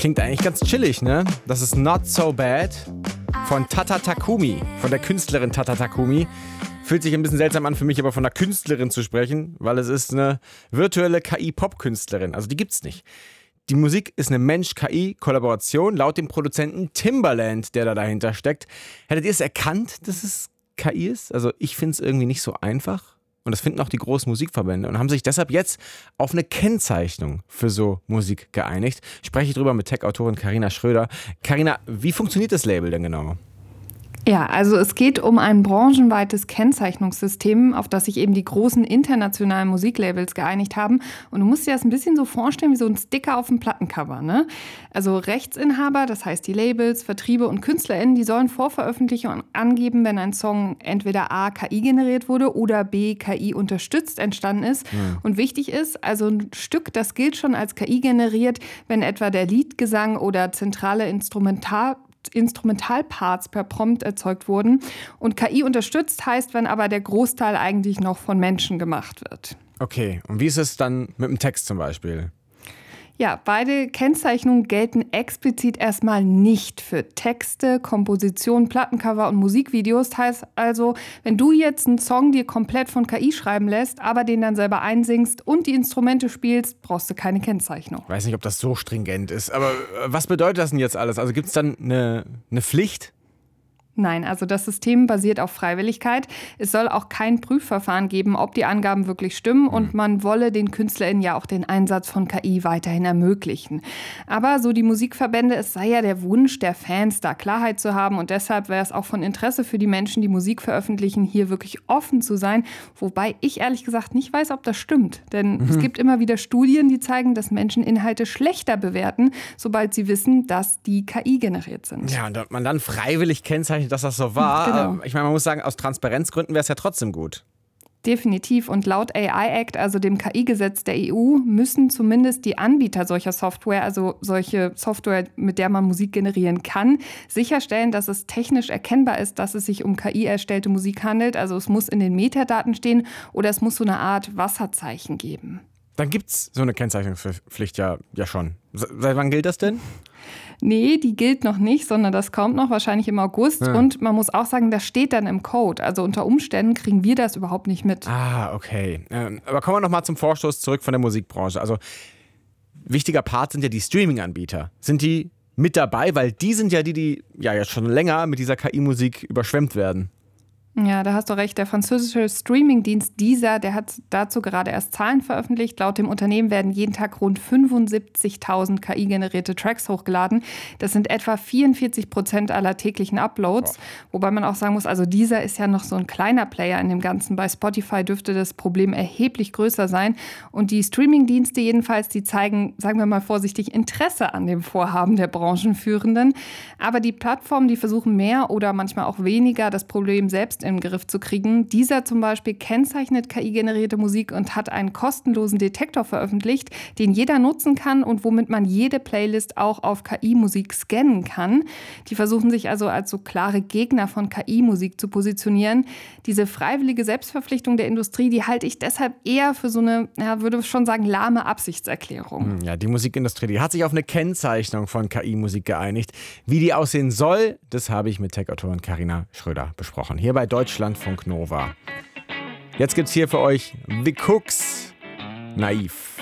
klingt eigentlich ganz chillig, ne? Das ist Not So Bad von Tata Takumi, von der Künstlerin Tata Takumi. Fühlt sich ein bisschen seltsam an für mich, aber von einer Künstlerin zu sprechen, weil es ist eine virtuelle KI-Pop-Künstlerin. Also die gibt's nicht. Die Musik ist eine Mensch-KI-Kollaboration, laut dem Produzenten Timbaland, der da dahinter steckt. Hättet ihr es erkannt, dass es KI ist? Also ich finde es irgendwie nicht so einfach. Und das finden auch die großen Musikverbände und haben sich deshalb jetzt auf eine Kennzeichnung für so Musik geeinigt. Spreche ich drüber mit Tech-Autorin Carina Schröder. Carina, wie funktioniert das Label denn genau? Ja, also es geht um ein branchenweites Kennzeichnungssystem, auf das sich eben die großen internationalen Musiklabels geeinigt haben. Und du musst dir das ein bisschen so vorstellen wie so ein Sticker auf dem Plattencover, ne? Also Rechtsinhaber, das heißt die Labels, Vertriebe und KünstlerInnen, die sollen vor Veröffentlichung angeben, wenn ein Song entweder A, KI generiert wurde oder B, KI unterstützt entstanden ist. Ja. Und wichtig ist, also ein Stück, das gilt schon als KI generiert, wenn etwa der Leadgesang oder zentrale Instrumentalparts per Prompt erzeugt wurden. Und KI unterstützt heißt, wenn aber der Großteil eigentlich noch von Menschen gemacht wird. Okay, und wie ist es dann mit dem Text zum Beispiel? Ja, beide Kennzeichnungen gelten explizit erstmal nicht für Texte, Kompositionen, Plattencover und Musikvideos. Heißt also, wenn du jetzt einen Song dir komplett von KI schreiben lässt, aber den dann selber einsingst und die Instrumente spielst, brauchst du keine Kennzeichnung. Ich weiß nicht, ob das so stringent ist, aber was bedeutet das denn jetzt alles? Also gibt es dann eine Pflicht? Nein, also das System basiert auf Freiwilligkeit. Es soll auch kein Prüfverfahren geben, ob die Angaben wirklich stimmen und man wolle den KünstlerInnen ja auch den Einsatz von KI weiterhin ermöglichen. Aber so die Musikverbände, es sei ja der Wunsch der Fans, da Klarheit zu haben und deshalb wäre es auch von Interesse für die Menschen, die Musik veröffentlichen, hier wirklich offen zu sein. Wobei ich ehrlich gesagt nicht weiß, ob das stimmt. Denn es gibt immer wieder Studien, die zeigen, dass Menschen Inhalte schlechter bewerten, sobald sie wissen, dass die KI generiert sind. Ja, und man dann freiwillig kennzeichnet, dass das so war. Genau. Ich meine, man muss sagen, aus Transparenzgründen wäre es ja trotzdem gut. Definitiv. Und laut AI Act, also dem KI-Gesetz der EU, müssen zumindest die Anbieter solcher Software, also solche Software, mit der man Musik generieren kann, sicherstellen, dass es technisch erkennbar ist, dass es sich um KI-erstellte Musik handelt. Also es muss in den Metadaten stehen oder es muss so eine Art Wasserzeichen geben. Dann gibt es so eine Kennzeichnungspflicht ja schon. Seit wann gilt das denn? Nee, die gilt noch nicht, sondern das kommt noch wahrscheinlich im August. Ja. Und man muss auch sagen, das steht dann im Code. Also unter Umständen kriegen wir das überhaupt nicht mit. Ah, okay. Aber kommen wir noch mal zum Vorstoß zurück von der Musikbranche. Also wichtiger Part sind ja die Streaming-Anbieter. Sind die mit dabei? Weil die sind ja die ja jetzt schon länger mit dieser KI-Musik überschwemmt werden. Ja, da hast du recht. Der französische Streamingdienst Deezer, der hat dazu gerade erst Zahlen veröffentlicht. Laut dem Unternehmen werden jeden Tag rund 75.000 KI-generierte Tracks hochgeladen. Das sind etwa 44% aller täglichen Uploads. Wobei man auch sagen muss, also Deezer ist ja noch so ein kleiner Player in dem Ganzen. Bei Spotify dürfte das Problem erheblich größer sein. Und die Streamingdienste jedenfalls, die zeigen, sagen wir mal vorsichtig, Interesse an dem Vorhaben der Branchenführenden. Aber die Plattformen, die versuchen mehr oder manchmal auch weniger, das Problem selbst in den Griff zu kriegen. Dieser zum Beispiel kennzeichnet KI-generierte Musik und hat einen kostenlosen Detektor veröffentlicht, den jeder nutzen kann und womit man jede Playlist auch auf KI-Musik scannen kann. Die versuchen sich also als so klare Gegner von KI-Musik zu positionieren. Diese freiwillige Selbstverpflichtung der Industrie, die halte ich deshalb eher für so eine, ja, würde schon sagen, lahme Absichtserklärung. Ja, die Musikindustrie, die hat sich auf eine Kennzeichnung von KI-Musik geeinigt. Wie die aussehen soll, das habe ich mit Tech-Autorin Carina Schröder besprochen. Hier bei Deutschlandfunk Nova. Jetzt gibt's hier für euch The Cooks, Naiv.